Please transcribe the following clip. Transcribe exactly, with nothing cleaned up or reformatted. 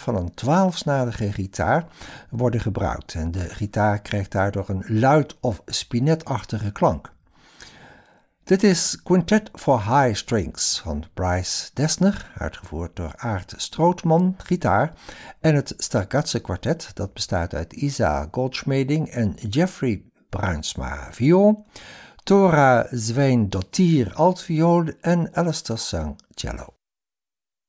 van een twaalfsnarige gitaar worden gebruikt en de gitaar krijgt daardoor een luid of spinetachtige klank. Dit is Quintet for High Strings van Bryce Dessner, uitgevoerd door Aart Strootman, gitaar, en het Stargazze kwartet, dat bestaat uit Isa Goldschmeding en Jeffrey Bruinsma, viool, Thora Zweindottir, altviool en Alistair Sung, cello.